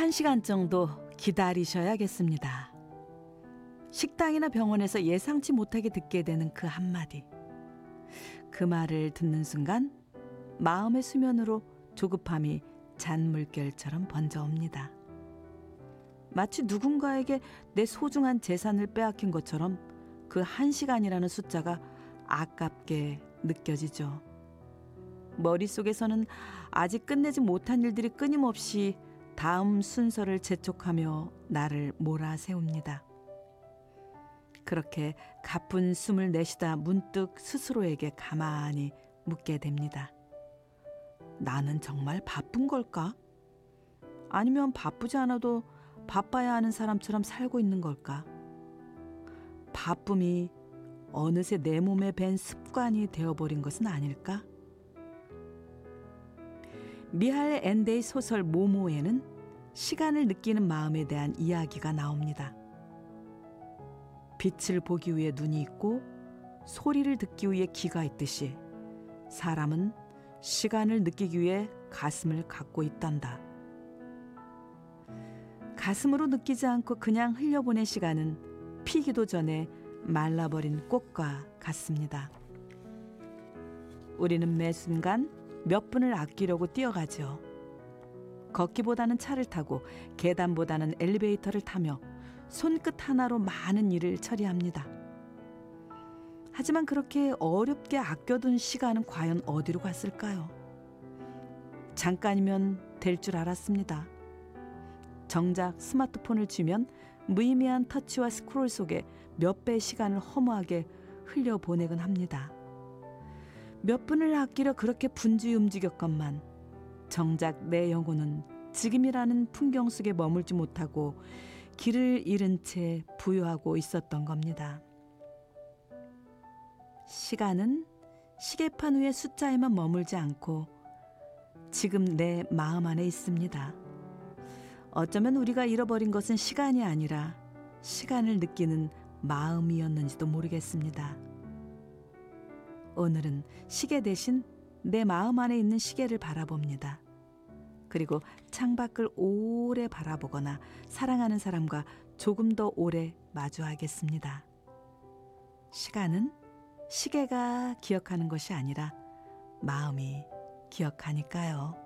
1시간 정도 기다리셔야겠습니다. 식당이나 병원에서 예상치 못하게 듣게 되는 그 한마디. 그 말을 듣는 순간 마음의 수면으로 조급함이 잔물결처럼 번져옵니다. 마치 누군가에게 내 소중한 재산을 빼앗긴 것처럼 그 1시간이라는 숫자가 아깝게 느껴지죠. 머릿속에서는 아직 끝내지 못한 일들이 끊임없이 다음 순서를 재촉하며 나를 몰아세웁니다. 그렇게 가쁜 숨을 내쉬다 문득 스스로에게 가만히 묻게 됩니다. 나는 정말 바쁜 걸까? 아니면 바쁘지 않아도 바빠야 하는 사람처럼 살고 있는 걸까? 바쁨이 어느새 내 몸에 밴 습관이 되어버린 것은 아닐까? 미할 엔데의 소설 모모에는 시간을 느끼는 마음에 대한 이야기가 나옵니다. 빛을 보기 위해 눈이 있고 소리를 듣기 위해 귀가 있듯이 사람은 시간을 느끼기 위해 가슴을 갖고 있단다. 가슴으로 느끼지 않고 그냥 흘려보낸 시간은 피기도 전에 말라버린 꽃과 같습니다. 우리는 매 순간 몇 분을 아끼려고 뛰어가죠. 걷기보다는 차를 타고 계단보다는 엘리베이터를 타며 손끝 하나로 많은 일을 처리합니다. 하지만 그렇게 어렵게 아껴둔 시간은 과연 어디로 갔을까요? 잠깐이면 될 줄 알았습니다. 정작 스마트폰을 쥐면 무의미한 터치와 스크롤 속에 몇 배의 시간을 허무하게 흘려보내곤 합니다. 몇 분을 아끼려 그렇게 분주히 움직였건만 정작 내 영혼은 지금이라는 풍경 속에 머물지 못하고 길을 잃은 채 부유하고 있었던 겁니다. 시간은 시계판 위의 숫자에만 머물지 않고 지금 내 마음 안에 있습니다. 어쩌면 우리가 잃어버린 것은 시간이 아니라 시간을 느끼는 마음이었는지도 모르겠습니다. 오늘은 시계 대신 내 마음 안에 있는 시계를 바라봅니다. 그리고 창밖을 오래 바라보거나 사랑하는 사람과 조금 더 오래 마주하겠습니다. 시간은 시계가 기억하는 것이 아니라 마음이 기억하니까요.